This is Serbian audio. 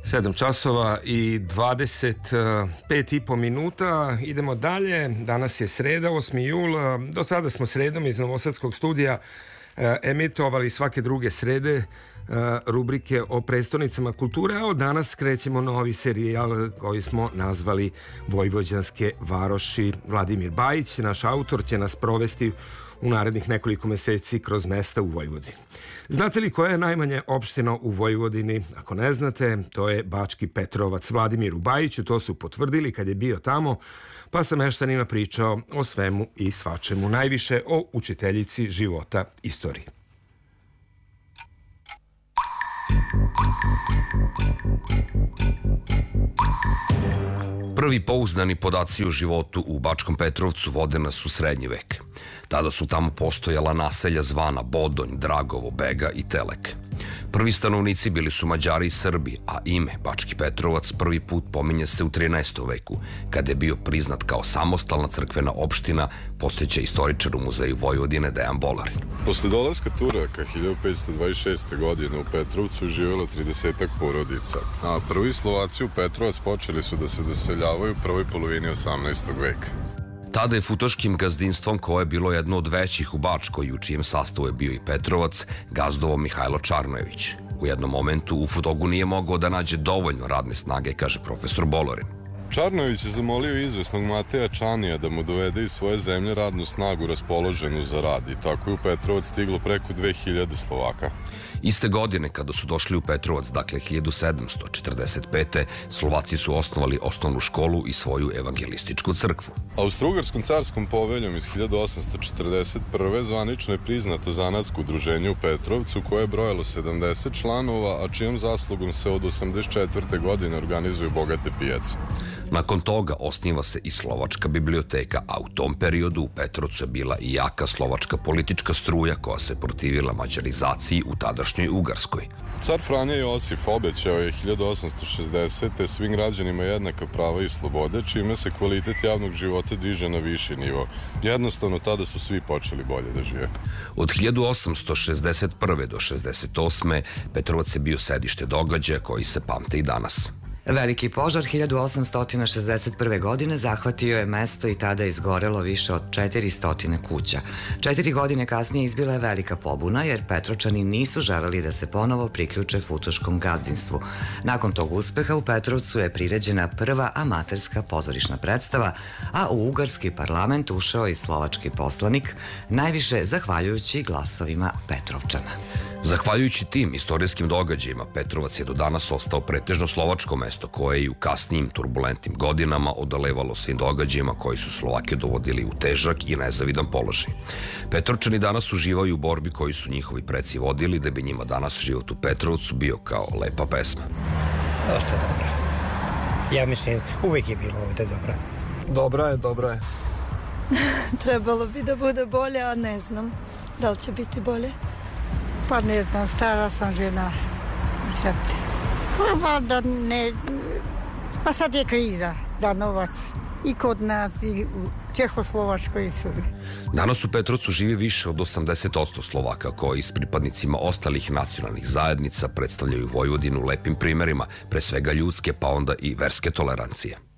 7 časova i 25 i po minuta. Idemo dalje. Danas je sreda, 8. jul. Do sada smo sredom iz Novosadskog studija emitovali svake druge srede rubrike o prestonicama kulture, a od danas krećemo novi serijal koji smo nazvali Vojvođanske varoši. Vladimir Bajić, naš autor, će nas provesti u narednih nekoliko meseci kroz mesta u Vojvodini. Znate li koja je najmanje opština u Vojvodini? Ako ne znate, to je Bački Petrovac. Vladimiru Bajiću to su potvrdili kad je bio tamo, pa sam meštanima pričao o svemu i svačemu, najviše o učiteljici života istoriji. Prvi pouzdani podaci o životu u Bačkom Petrovcu vode nas u srednji vek. Tada su tamo postojala naselja zvana Bodonj, Dragovo, Bega i Telek. Prvi stanovnici bili su Mađari i Srbi, a ime Bački Petrovac prvi put pominje se u 13. veku, kada je bio priznat kao samostalna crkvena opština, posjeća istoričar u Muzeju Vojvodine Dejan Bolarin. Posle dolaska Turaka 1526. godine u Petrovcu živjelo 30-ak porodica, a prvi Slovaci u Petrovac počeli su da se doseljavaju u prvoj polovini 18. veka. Tada je futoškim gazdinstvom, koje je bilo jedno od većih u Bačkoj i u čijem sastavu je bio i Petrovac, gazdovo Mihajlo Čarnojević. U jednom momentu u Futogu nije mogao da nađe dovoljno radne snage, kaže profesor Bolarin. Čarnojević je zamolio izvesnog Mateja Čanija da mu dovede iz svoje zemlje radnu snagu raspoloženu za rad i tako je u Petrovac stiglo preko 2000 Slovaka. Iste godine, kada su došli u Petrovac, dakle 1745. Slovaci su osnovali osnovnu školu i svoju evangelističku crkvu. Austrougarskom carskom poveljom iz 1841. zvanično je priznato zanatsko udruženje u Petrovcu koje je brojalo 70 članova, a čijom zaslugom se od 84. godine organizuju bogate pijace. Nakon toga osniva se i Slovačka biblioteka, a u tom periodu u Petrovcu je bila i jaka slovačka politička struja koja se protivila mađarizaciji u tadašnjoj Ugarskoj. Car Franja Josif obećao je 1860. svim građanima jednaka prava i slobode, čime se kvalitet javnog života diže na viši nivo. Jednostavno, tada su svi počeli bolje da žive. Od 1861. do 68. Petrovac je bio sedište događaja koji se pamte i danas. Veliki požar 1861. godine zahvatio je mesto i tada izgorelo više od 400 kuća. 4 godine kasnije izbila je velika pobuna jer Petrovčani nisu želeli da se ponovo priključe futoškom gazdinstvu. Nakon tog uspeha u Petrovcu je priređena prva amaterska pozorišna predstava, a u Ugarski parlament ušao i slovački poslanik, najviše zahvaljujući glasovima Petrovčana. Zahvaljujući tim istorijskim događajima, Petrovac je do danas ostao pretežno slovačko mesto koje je i u kasnijim turbulentnim godinama odolevalo svim događajima koji su Slovake dovodili u težak i nezavidan položaj. Petrovčani danas uživaju u borbi koju su njihovi preci vodili da bi njima danas život u Petrovcu bio kao lepa pesma. Dosta dobro. Ja mislim, uvek je bilo ovde dobro. Dobro je. Trebalo bi da bude bolje, a ne znam da li će biti bolje. Pa ne znam, stara sam žena i sad, pa sad je kriza za novac i kod nas i u Čehoslovačkoj i svugdje. Danas u Petrovcu živi više od 80% Slovaka koji s pripadnicima ostalih nacionalnih zajednica predstavljaju Vojvodinu lepim primerima, pre svega ljudske pa onda i verske tolerancije.